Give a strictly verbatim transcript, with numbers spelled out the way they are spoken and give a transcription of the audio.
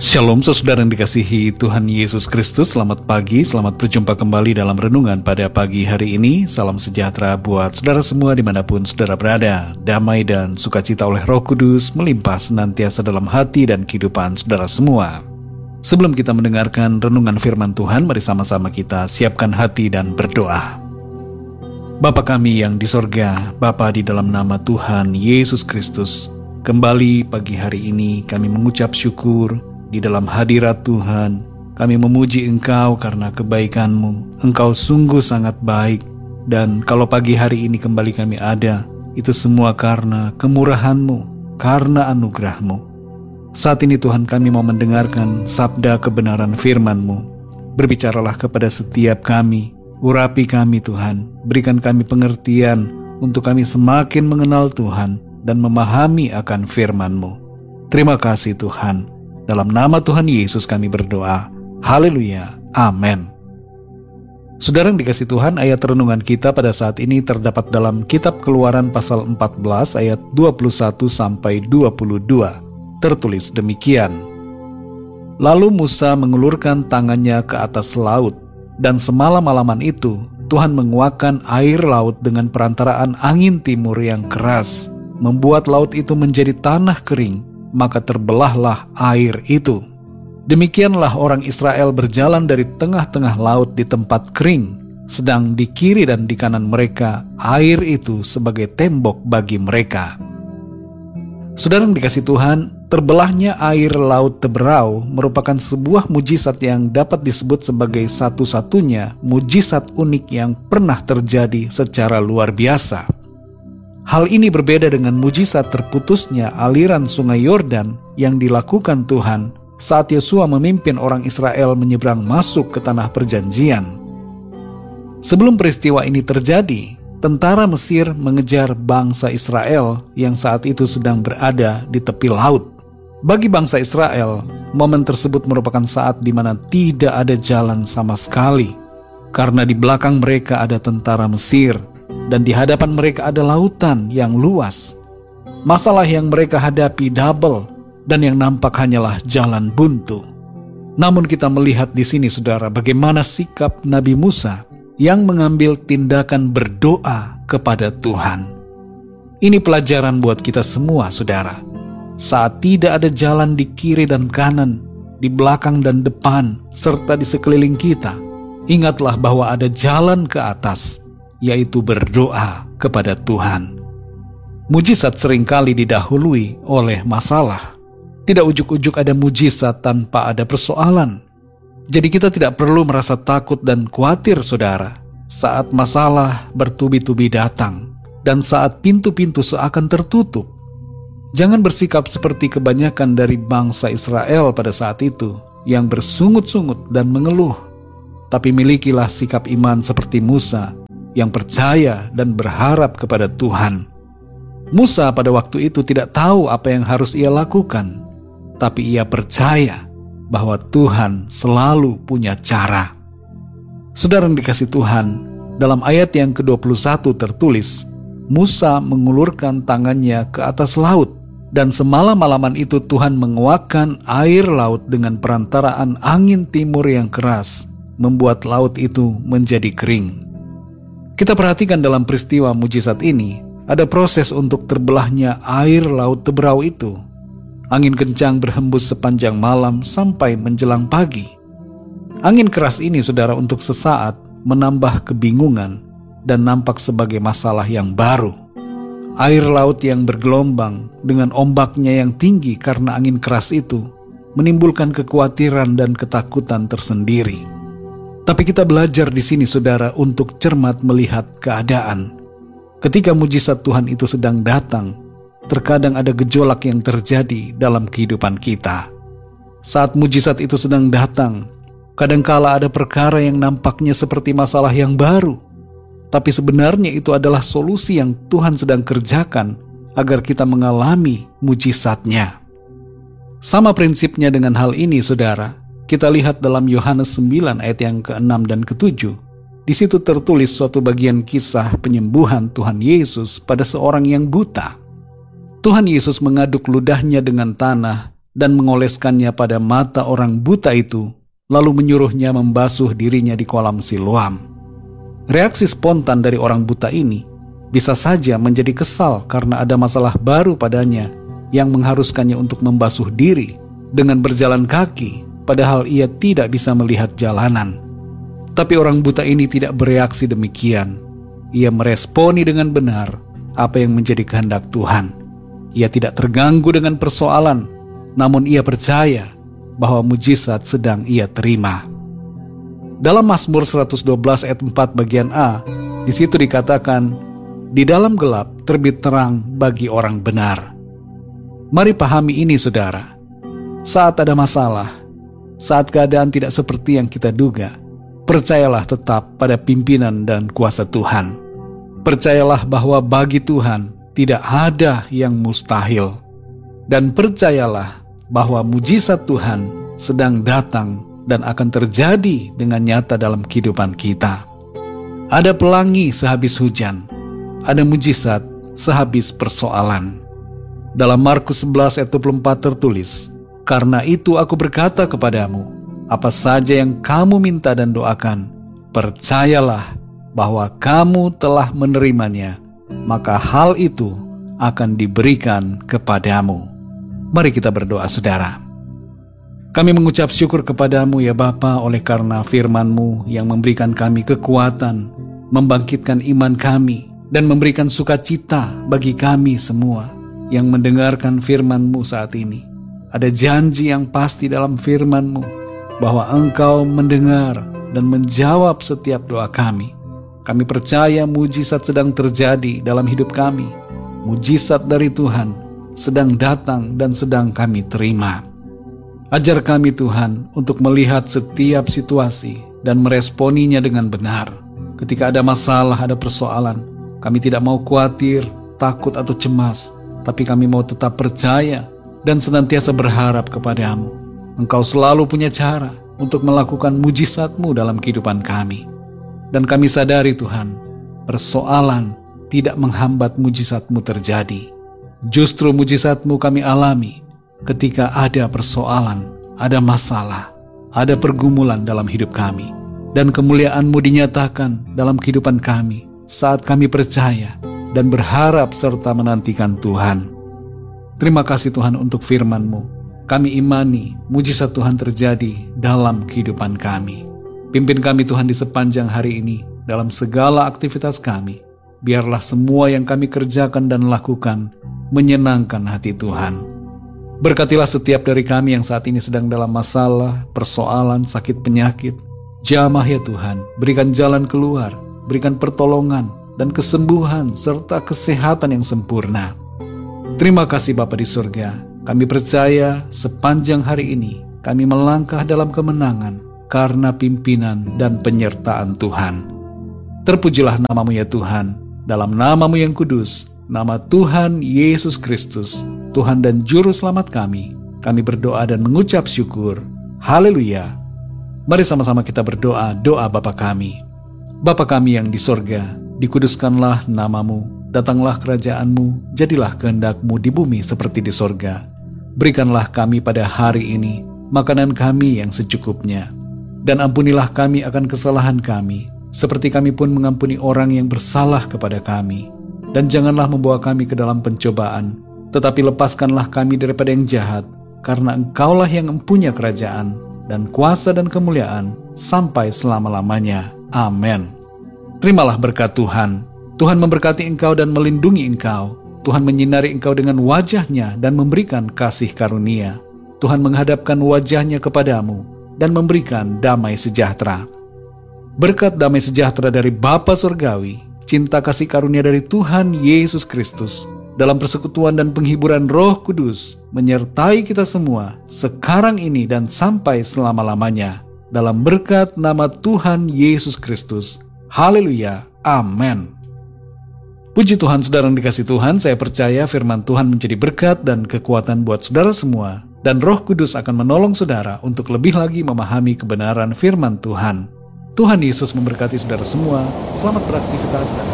Shalom saudara yang dikasihi Tuhan Yesus Kristus. Selamat pagi, selamat berjumpa kembali dalam renungan pada pagi hari ini. Salam sejahtera buat saudara semua dimanapun saudara berada. Damai dan sukacita oleh Roh Kudus melimpah senantiasa dalam hati dan kehidupan saudara semua. Sebelum kita mendengarkan renungan firman Tuhan, mari sama-sama kita siapkan hati dan berdoa. Bapa kami yang di sorga, Bapa di dalam nama Tuhan Yesus Kristus, kembali pagi hari ini kami mengucap syukur. Di dalam hadirat Tuhan, kami memuji Engkau karena kebaikan-Mu. Engkau sungguh sangat baik. Dan kalau pagi hari ini kembali kami ada, itu semua karena kemurahan-Mu, karena anugerah-Mu. Saat ini Tuhan, kami mau mendengarkan sabda kebenaran firman-Mu. Berbicaralah kepada setiap kami, urapi kami Tuhan. Berikan kami pengertian untuk kami semakin mengenal Tuhan dan memahami akan firman-Mu. Terima kasih Tuhan. Dalam nama Tuhan Yesus kami berdoa. Haleluya. Amin. Saudara yang dikasih Tuhan, ayat renungan kita pada saat ini terdapat dalam kitab Keluaran pasal empat belas ayat dua puluh satu sampai dua puluh dua. Tertulis demikian. Lalu Musa mengulurkan tangannya ke atas laut, dan semalam-malaman itu Tuhan menguakkan air laut dengan perantaraan angin timur yang keras, membuat laut itu menjadi tanah kering. Maka terbelahlah air itu. Demikianlah orang Israel berjalan dari tengah-tengah laut di tempat kering, sedang di kiri dan di kanan mereka air itu sebagai tembok bagi mereka. Saudara yang dikasih Tuhan, terbelahnya air laut Teberau merupakan sebuah mujizat yang dapat disebut sebagai satu-satunya mujizat unik yang pernah terjadi secara luar biasa. Hal ini berbeda dengan mujizat terputusnya aliran sungai Yordan yang dilakukan Tuhan saat Yosua memimpin orang Israel menyeberang masuk ke tanah perjanjian. Sebelum peristiwa ini terjadi, tentara Mesir mengejar bangsa Israel yang saat itu sedang berada di tepi laut. Bagi bangsa Israel, momen tersebut merupakan saat di mana tidak ada jalan sama sekali, karena di belakang mereka ada tentara Mesir, dan di hadapan mereka ada lautan yang luas. Masalah yang mereka hadapi double, dan yang nampak hanyalah jalan buntu. Namun kita melihat di sini saudara, bagaimana sikap Nabi Musa yang mengambil tindakan berdoa kepada Tuhan. Ini pelajaran buat kita semua saudara. Saat tidak ada jalan di kiri dan kanan, di belakang dan depan, serta di sekeliling kita, ingatlah bahwa ada jalan ke atas, yaitu berdoa kepada Tuhan. Mujizat seringkali didahului oleh masalah. Tidak ujuk-ujuk ada mujizat tanpa ada persoalan. Jadi kita tidak perlu merasa takut dan khawatir saudara, saat masalah bertubi-tubi datang, dan saat pintu-pintu seakan tertutup. Jangan bersikap seperti kebanyakan dari bangsa Israel pada saat itu, yang bersungut-sungut dan mengeluh. Tapi milikilah sikap iman seperti Musa, yang percaya dan berharap kepada Tuhan. Musa pada waktu itu tidak tahu apa yang harus ia lakukan, tapi ia percaya bahwa Tuhan selalu punya cara. Saudara yang dikasih Tuhan, dalam ayat yang ke dua puluh satu tertulis, Musa mengulurkan tangannya ke atas laut, dan semalam-malaman itu Tuhan menguakkan air laut dengan perantaraan angin timur yang keras, membuat laut itu menjadi kering. Kita perhatikan dalam peristiwa mujizat ini, ada proses untuk terbelahnya air laut Teberau itu. Angin kencang berhembus sepanjang malam sampai menjelang pagi. Angin keras ini saudara untuk sesaat menambah kebingungan dan nampak sebagai masalah yang baru. Air laut yang bergelombang dengan ombaknya yang tinggi karena angin keras itu menimbulkan kekhawatiran dan ketakutan tersendiri. Tapi kita belajar di sini saudara untuk cermat melihat keadaan. Ketika mujizat Tuhan itu sedang datang, terkadang ada gejolak yang terjadi dalam kehidupan kita. Saat mujizat itu sedang datang, kadangkala ada perkara yang nampaknya seperti masalah yang baru. Tapi sebenarnya itu adalah solusi yang Tuhan sedang kerjakan agar kita mengalami mujizatnya. Sama prinsipnya dengan hal ini saudara. Kita lihat dalam Yohanes sembilan ayat yang keenam dan ketujuh. Di situ tertulis suatu bagian kisah penyembuhan Tuhan Yesus pada seorang yang buta. Tuhan Yesus mengaduk ludahnya dengan tanah dan mengoleskannya pada mata orang buta itu, lalu menyuruhnya membasuh dirinya di kolam Siloam. Reaksi spontan dari orang buta ini bisa saja menjadi kesal karena ada masalah baru padanya yang mengharuskannya untuk membasuh diri dengan berjalan kaki, padahal ia tidak bisa melihat jalanan. Tapi orang buta ini tidak bereaksi demikian. Ia meresponi dengan benar apa yang menjadi kehendak Tuhan. Ia tidak terganggu dengan persoalan, namun ia percaya bahwa mujizat sedang ia terima. Dalam Mazmur seratus dua belas ayat empat bagian A, di situ dikatakan, di dalam gelap terbit terang bagi orang benar. Mari pahami ini saudara. Saat ada masalah, saat keadaan tidak seperti yang kita duga, percayalah tetap pada pimpinan dan kuasa Tuhan. Percayalah bahwa bagi Tuhan tidak ada yang mustahil. Dan percayalah bahwa mujizat Tuhan sedang datang dan akan terjadi dengan nyata dalam kehidupan kita. Ada pelangi sehabis hujan, ada mujizat sehabis persoalan. Dalam Markus sebelas ayat dua puluh empat tertulis, karena itu aku berkata kepadamu, apa saja yang kamu minta dan doakan, percayalah bahwa kamu telah menerimanya, maka hal itu akan diberikan kepadamu. Mari kita berdoa saudara. Kami mengucap syukur kepadamu ya Bapa oleh karena firman-Mu yang memberikan kami kekuatan, membangkitkan iman kami, dan memberikan sukacita bagi kami semua yang mendengarkan firman-Mu saat ini. Ada janji yang pasti dalam firman-Mu bahwa Engkau mendengar dan menjawab setiap doa kami. Kami percaya mujizat sedang terjadi dalam hidup kami. Mujizat dari Tuhan sedang datang dan sedang kami terima. Ajar kami Tuhan untuk melihat setiap situasi dan meresponinya dengan benar. Ketika ada masalah, ada persoalan, kami tidak mau khawatir, takut atau cemas, tapi kami mau tetap percaya dan senantiasa berharap kepadamu. Engkau selalu punya cara untuk melakukan mujizat-Mu dalam kehidupan kami. Dan kami sadari Tuhan, persoalan tidak menghambat mujizat-Mu terjadi. Justru mujizat-Mu kami alami ketika ada persoalan, ada masalah, ada pergumulan dalam hidup kami. Dan kemuliaan-Mu dinyatakan dalam kehidupan kami saat kami percaya dan berharap serta menantikan Tuhan. Terima kasih Tuhan untuk firman-Mu. Kami imani mujizat Tuhan terjadi dalam kehidupan kami. Pimpin kami Tuhan di sepanjang hari ini dalam segala aktivitas kami. Biarlah semua yang kami kerjakan dan lakukan menyenangkan hati Tuhan. Berkatilah setiap dari kami yang saat ini sedang dalam masalah, persoalan, sakit penyakit. Jamah ya Tuhan, berikan jalan keluar, berikan pertolongan dan kesembuhan serta kesehatan yang sempurna. Terima kasih Bapa di surga. Kami percaya sepanjang hari ini kami melangkah dalam kemenangan karena pimpinan dan penyertaan Tuhan. Terpujilah nama-Mu ya Tuhan, dalam nama-Mu yang kudus, nama Tuhan Yesus Kristus, Tuhan dan Juru Selamat kami, kami berdoa dan mengucap syukur. Haleluya. Mari sama-sama kita berdoa, doa Bapa kami. Bapa kami yang di sorga, dikuduskanlah nama-Mu, datanglah kerajaan-Mu, jadilah kehendak-Mu di bumi seperti di sorga. Berikanlah kami pada hari ini makanan kami yang secukupnya. Dan ampunilah kami akan kesalahan kami, seperti kami pun mengampuni orang yang bersalah kepada kami. Dan janganlah membawa kami ke dalam pencobaan, tetapi lepaskanlah kami daripada yang jahat, karena Engkaulah yang mempunyai kerajaan, dan kuasa dan kemuliaan, sampai selama-lamanya. Amin. Terimalah berkat Tuhan. Tuhan memberkati engkau dan melindungi engkau. Tuhan menyinari engkau dengan wajah-Nya dan memberikan kasih karunia. Tuhan menghadapkan wajah-Nya kepadamu dan memberikan damai sejahtera. Berkat damai sejahtera dari Bapa Surgawi, cinta kasih karunia dari Tuhan Yesus Kristus, dalam persekutuan dan penghiburan Roh Kudus, menyertai kita semua, sekarang ini dan sampai selama-lamanya, dalam berkat nama Tuhan Yesus Kristus. Haleluya. Amin. Puji Tuhan, saudara yang dikasih Tuhan, saya percaya firman Tuhan menjadi berkat dan kekuatan buat saudara semua, dan Roh Kudus akan menolong saudara untuk lebih lagi memahami kebenaran firman Tuhan. Tuhan Yesus memberkati saudara semua. Selamat beraktivitas dan